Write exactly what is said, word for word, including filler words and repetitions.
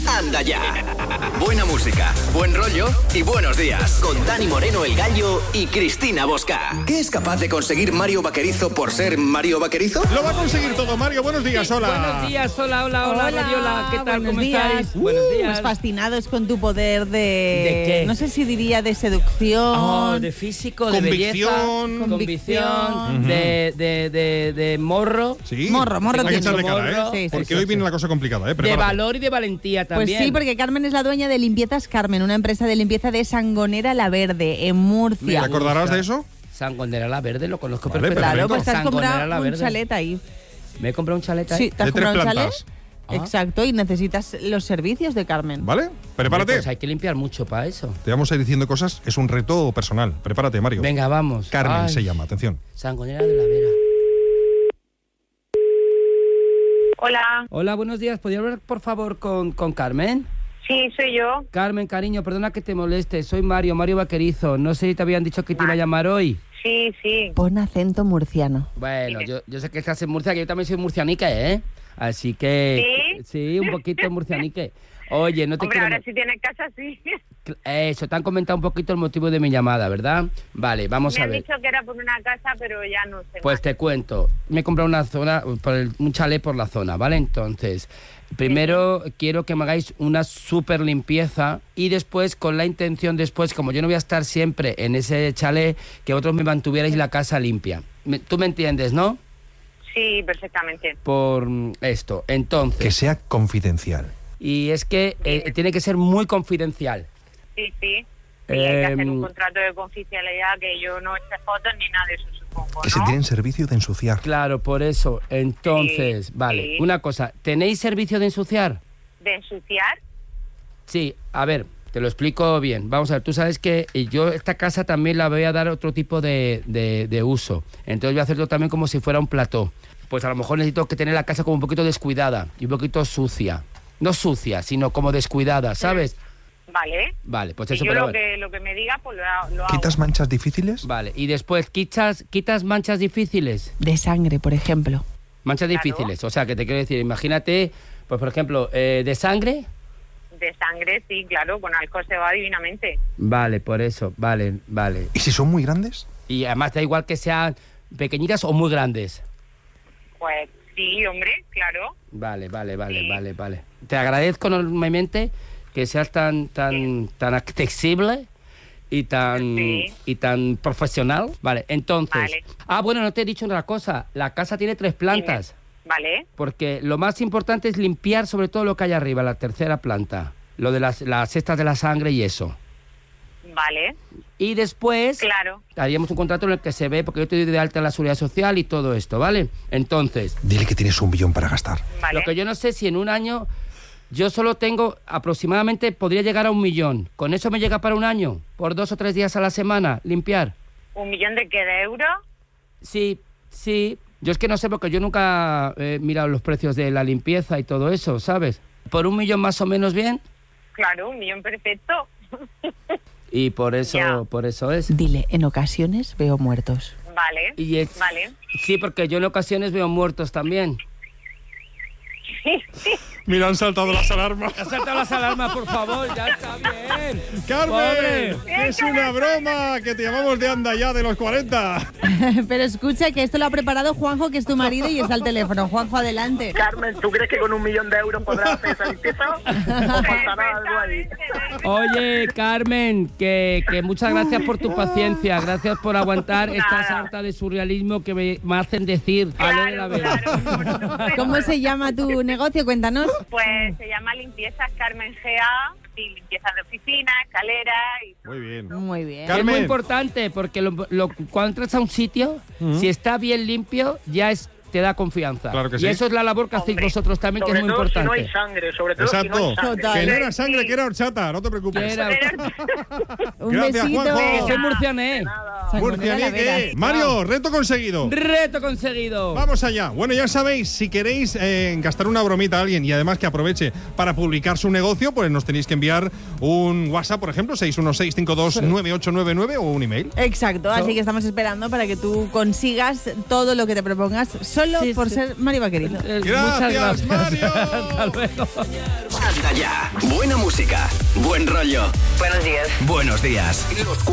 Anda Ya. Buena música, buen rollo y buenos días. Con Dani Moreno, el Gallo, y Cristina Bosca. ¿Qué es capaz de conseguir Mario Vaquerizo por ser Mario Vaquerizo? Lo va a conseguir todo, Mario. Buenos días, hola. Buenos días, hola, hola, hola, Hola, Radiola. ¿Qué tal? ¿Cómo días. estáis? Uh, Buenos días. Pues fascinados con tu poder de... ¿De qué? No sé si diría de seducción. Oh, de físico, de Convicción. belleza, convicción, Convicción. de, de, de, de morro, Sí. Morro, morro Hay que tiene. echarle cara, ¿eh? Morro. Sí, sí, Porque sí, hoy sí. viene la cosa complicada, ¿eh? de Prepárate. valor y de valentía Pues también. sí, porque Carmen es la dueña de Limpiezas Carmen, una empresa de limpieza de Sangonera La Verde, en Murcia. ¿Te acordarás de eso? Sangonera La Verde, lo conozco Vale, perfectamente. Claro, pues te has Sangonera comprado La un Verde. chalet ahí. Me he comprado un chalet ahí. Sí, te has De tres comprado un chalet. plantas. Ah. Exacto, y necesitas los servicios de Carmen. ¿Vale? Prepárate. Pues hay que limpiar mucho para eso. Te vamos a ir diciendo cosas. Es un reto personal. Prepárate, Mario. Venga, vamos. Carmen Ay, se llama. Atención. Sangonera de la Vera. Hola, Hola, buenos días. ¿Podría hablar, por favor, con, con Carmen? sí, soy yo. Carmen, cariño, perdona que te moleste. Soy Mario, Mario Vaquerizo. No sé si te habían dicho que te iba a llamar hoy. Sí, sí. Pon acento murciano. Bueno, yo, yo sé que estás en Murcia, que yo también soy murcianique, ¿eh? Así que... ¿Sí? Sí, un poquito murcianique. Oye, no te Hombre, quiero... ahora sí tienes casa, sí. Eso, te han comentado un poquito el motivo de mi llamada, ¿verdad? Vale, vamos Me a han ver. dicho que era por una casa, pero ya no sé Pues más. te cuento. Me he comprado una zona, por el- un chalet por la zona, ¿vale? Entonces, primero quiero que me hagáis una súper limpieza y después, con la intención después, como yo no voy a estar siempre en ese chalet, que vosotros me mantuvierais la casa limpia. Me- ¿Tú me entiendes, no? Sí, perfectamente. Por mm, esto. Entonces... Que sea confidencial. Y es que eh, tiene que ser muy confidencial. Sí, sí. Y hay que hacer un Em, contrato de confidencialidad que yo no eche fotos ni nada de eso, supongo, Que se ¿no? tiene en servicio de ensuciar. Claro, por eso. Entonces, Sí, vale. sí. Una cosa, ¿tenéis servicio de ensuciar? ¿De ensuciar? Sí, a ver, te lo explico bien. Vamos a ver, tú sabes que yo esta casa también la voy a dar otro tipo de, de, de uso. Entonces voy a hacerlo también como si fuera un plató. Pues a lo mejor necesito que tener la casa como un poquito descuidada y un poquito sucia. No sucia, sino como descuidada, ¿sabes? Vale. Vale, pues Y eso yo para lo ver. que, lo que me diga, pues lo, ha- lo hago. ¿Quitas manchas difíciles? Vale, y después, ¿quitas, quitas manchas difíciles? De sangre, por ejemplo. Manchas Claro. difíciles, o sea, que te quiero decir, imagínate, pues por ejemplo, eh, de sangre. De sangre, sí, claro, con alcohol se va divinamente. Vale, por eso, vale, vale. ¿Y si son muy grandes? Y además da igual que sean pequeñitas o muy grandes. Pues sí, hombre, claro. Vale, vale, vale, Sí. vale, vale. Te agradezco enormemente que seas tan, tan, tan accesible y tan, Sí. y tan profesional. Vale, entonces. Vale. Ah, bueno, no te he dicho otra cosa. La casa tiene tres plantas. Vale. Porque lo más importante es limpiar sobre todo lo que hay arriba, la tercera planta. Lo de las, las cestas de la sangre y eso. Vale. Y después Claro. haríamos un contrato en el que se ve, porque yo te doy de alta en la seguridad social y todo esto, ¿vale? Entonces, Dile que tienes un billón para gastar. Vale. lo que yo no sé si en un año yo solo tengo aproximadamente, podría llegar a un millón. ¿Con eso me llega para un año? ¿Por dos o tres días a la semana limpiar? ¿Un millón de qué? ¿De euros? Sí, sí. Yo es que no sé porque yo nunca he mirado los precios de la limpieza y todo eso, ¿sabes? ¿Por un millón más o menos bien? Claro, un millón perfecto. Y por eso, Ya. por eso es. Dile, en ocasiones veo muertos. Vale. Y es- Vale. Sí, porque yo en ocasiones veo muertos también. Mira, han saltado las alarmas. Ha saltado las alarmas, por favor, ya está bien. ¡Carmen! Pobre. ¡Es una broma! Que te llamamos de Anda Ya de los cuarenta. Pero escucha que esto lo ha preparado Juanjo, que es tu marido, y está al teléfono. Juanjo, adelante. Carmen, ¿tú crees que con un millón de euros podrás hacer esa limpieza? ¿O faltará algo ahí? Oye, Carmen, que, que muchas gracias por tu paciencia, gracias por aguantar esta Nada. sarta de surrealismo que me, me hacen decir a lo de la Claro, vera. claro, por supuesto. ¿Cómo se llama tu negocio? Cuéntanos. Pues se llama Limpiezas Carmen G A, sí, limpieza de oficina, escalera y... Muy bien. Muy bien. Carmen. Es muy importante porque lo, lo- cuando entras a un sitio, si está bien limpio, ya es te da confianza. Claro que y sí. eso es la labor que hacéis Hombre, vosotros también, que Sobre es muy todo si no importante. hay sangre, sobre todo si no Exacto. hay sangre. Total. Que no era Sí. sangre, que era horchata. No te preocupes. Que era- Un Gracias, besito. Juanjo. que soy murciané. Chao. Murcianique. Mario, reto conseguido. Reto conseguido. Vamos allá. Bueno, ya sabéis, si queréis eh, gastar una bromita a alguien y además que aproveche para publicar su negocio, pues nos tenéis que enviar un WhatsApp, por ejemplo, seis uno seis, cinco dos nueve ocho nueve nueve o un email. Exacto, así que estamos esperando para que tú consigas todo lo que te propongas solo Sí, por sí. ser Mario Vaquerizo. Eh, Gracias, muchas gracias. Mario. Hasta luego. Anda ya. Buena música, buen rollo. Buenos días. Buenos días. Los